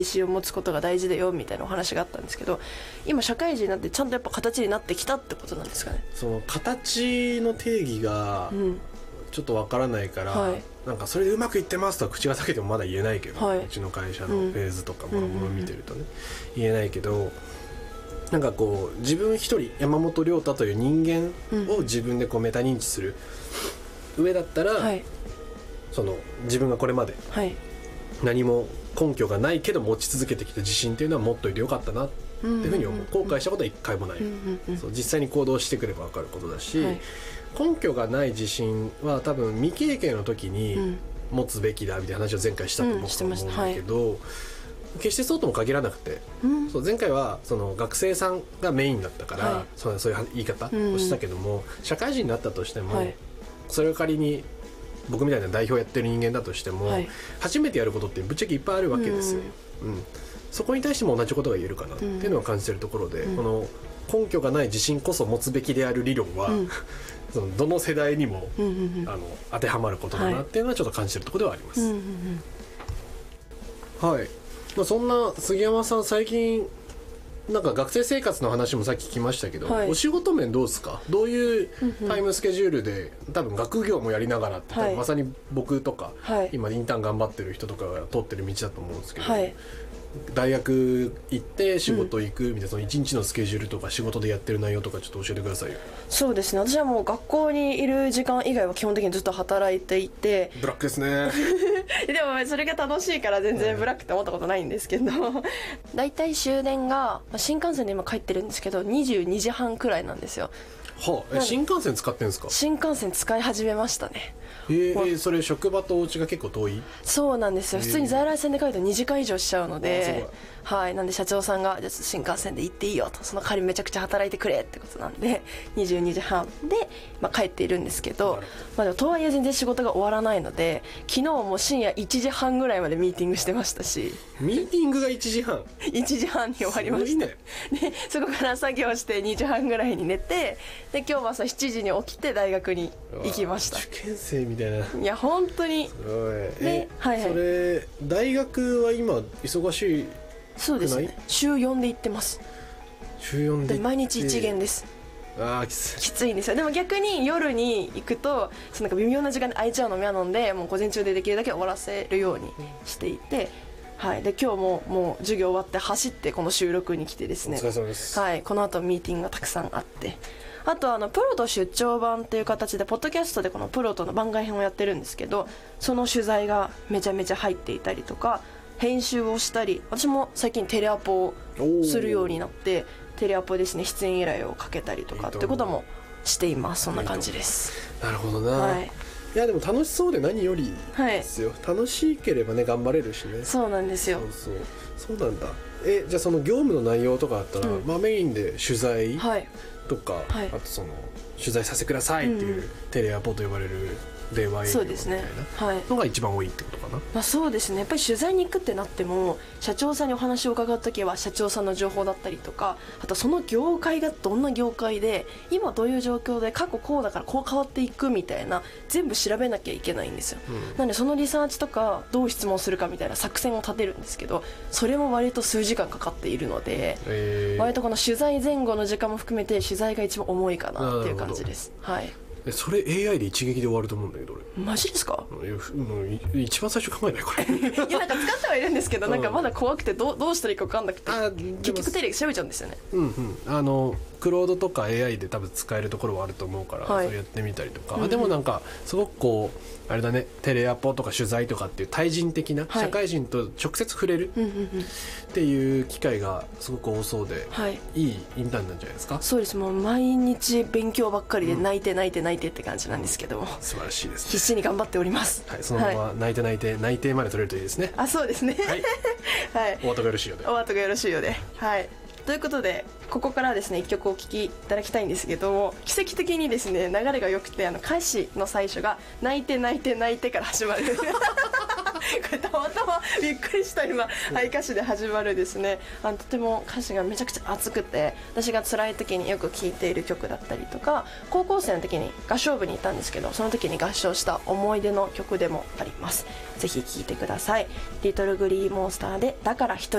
意思を持つことが大事だよみたいなお話があったんですけど、今社会人になってちゃんとやっぱ形になってきたってことなんですかね。 その形の定義がちょっとわからないから、 はい、 なんかそれでうまくいってますとは口が裂けてもまだ言えないけど、 はい、 うちの会社のフェーズとかものを見てるとね、言えないけど、なんかこう自分一人山本亮太という人間を自分でこうメタ認知する上だったら、はい、その自分がこれまで何も根拠がないけど持ち続けてきた自信っていうのは持っといてよかったなっていうふうに思う。後悔したことは一回もない。そう実際に行動してくれば分かることだし、はい、根拠がない自信は多分未経験の時に持つべきだみたいな話を前回したと思うんだけど、決してそうとも限らなくて、そう前回はその学生さんがメインだったから、はい、そういう言い方をしたけども、社会人になったとしても、はい、それを仮に僕みたいな代表やってる人間だとしても、はい、初めてやることってぶっちゃけいっぱいあるわけですよ。そこに対しても同じことが言えるかなっていうのは感じてるところで、この根拠がない自信こそ持つべきである理論は、そのどの世代にも、当てはまることだなっていうのはちょっと感じてるところではあります。はい、そんな杉山さん、最近なんか学生生活の話もさっき聞きましたけど、はい、お仕事面どうですか？どういうタイムスケジュールで、多分学業もやりながらって、まさに僕とか、はい、今インターン頑張ってる人とかが通ってる道だと思うんですけど、はい、大学行って仕事行くみたいな、その一日のスケジュールとか仕事でやってる内容とかちょっと教えてくださいよ。そうですね、 私はもう学校にいる時間以外は基本的にずっと働いていて、 ブラックですねでもそれが楽しいから全然ブラックって思ったことないんですけど、だいたい終電が新幹線で今帰ってるんですけど22時半くらいなんですよ。 はあ、新幹線使ってるんですか？ 新幹線使い始めましたね。 それ職場とお家が結構遠い？ そうなんですよ。普通に在来線で帰ると2時間以上しちゃうので、はい、なんで社長さんがじゃあ新幹線で行っていいよと、その代わりめちゃくちゃ働いてくれってことなんで22時半で、帰っているんですけど、でもとはいえ全然仕事が終わらないので、昨日も深夜1時半ぐらいまでミーティングしてましたし。 ミーティングが1時半 1時半に終わりました。すごいね。でそこから作業して2時半ぐらいに寝て、で今日は朝7時に起きて大学に行きました。 受験生みたいな。 いや本当にすごい。で、はいはい、それ大学は今忙しい？ そうですね、週4で行ってます。 週4で毎日一限です。きついんですよ。でも逆に夜に行くとなんか微妙な時間で空いちゃうのも嫌なんで、もう午前中でできるだけ終わらせるようにしていて、はい、で今日もう授業終わって走ってこの収録に来てですね、 お疲れ様です。 はい、この後ミーティングがたくさんあって、あとプロと出張版という形でポッドキャストでこのプロとの番外編をやってるんですけど、その取材がめちゃめちゃ入っていたりとか、編集をしたり、私も最近テレアポをするようになって、テレアポですね、出演依頼をかけたりとかってこともしています。そんな感じです。 なるほどな、はい、いやでも楽しそうで何よりですよ、はい、楽しければね頑張れるしね。 そうなんですよ。 そうなんだ。じゃあその業務の内容とかあったら、メインで取材とか、はい、あとその取材させてくださいっていうテレアポと呼ばれる電話営業みたいなのが一番多いってことかな。 そうですね、やっぱり取材に行くってなっても、社長さんにお話を伺うときは社長さんの情報だったりとか、あとその業界がどんな業界で今どういう状況で過去こうだからこう変わっていくみたいな、全部調べなきゃいけないんですよ。なのでそのリサーチとかどう質問するかみたいな作戦を立てるんですけど、それも割と数時間かかっているので、割とこの取材前後の時間も含めて取材が一番重いかなっていう感じです。はい。 それ AI で一撃で終わると思うんだけど俺。 マジですか？ 一番最初考えないこれいやなんか使ってはいるんですけど、なんかまだ怖くてどうしたらいいか分かんなくて、結局テレビ調べちゃうんですよね。 クロードとか AI で多分使えるところはあると思うから、それやってみたりとか、でもなんかすごくこうあれだね、テレアポとか取材とかっていう対人的な、社会人と直接触れるっていう機会がすごく多そうで、いいインターンなんじゃないですか。 そうです。もう毎日勉強ばっかりで泣いてって感じなんですけども、 素晴らしいですね。 必死に頑張っております。 はい、そのまま泣いて内定まで取れるといいですね。 そうですね。はい、はい、 お後がよろしいようで。 お後がよろしいようで。はい。ということでここからですね1曲お聴きいただきたいんですけども、奇跡的にですね流れが良くて、歌詞の最初が泣いてから始まるれたまたまびっくりした今はい歌詞で始まるですね。とても歌詞がめちゃくちゃ熱くて、私が辛い時によく聴いている曲だったりとか、高校生の時に合唱部にいたんですけど、その時に合唱した思い出の曲でもあります。ぜひ聴いてください。リトルグリーモンスターでだから一人